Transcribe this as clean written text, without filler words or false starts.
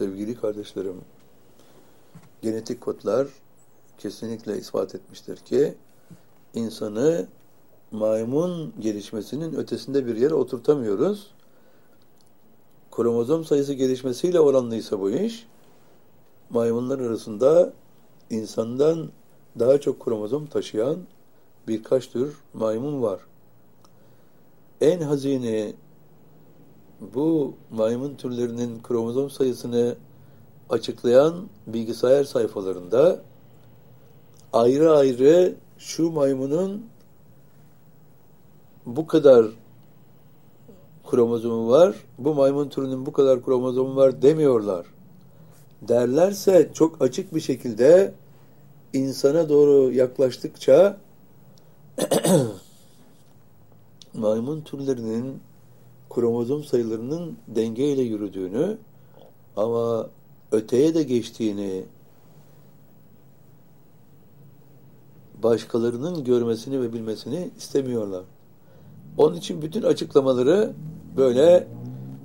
Sevgili kardeşlerim, genetik kodlar kesinlikle ispat etmiştir ki insanı maymun gelişmesinin ötesinde bir yere oturtamıyoruz. Kromozom sayısı gelişmesiyle oranlıysa bu iş, maymunlar arasında insandan daha çok kromozom taşıyan birkaç tür maymun var. En hazini bu maymun türlerinin kromozom sayısını açıklayan bilgisayar sayfalarında ayrı ayrı şu maymunun bu kadar kromozomu var, bu maymun türünün bu kadar kromozomu var demiyorlar. Derlerse çok açık bir şekilde insana doğru yaklaştıkça maymun türlerinin kromozom sayılarının dengeyle yürüdüğünü ama öteye de geçtiğini başkalarının görmesini ve bilmesini istemiyorlar. Onun için bütün açıklamaları böyle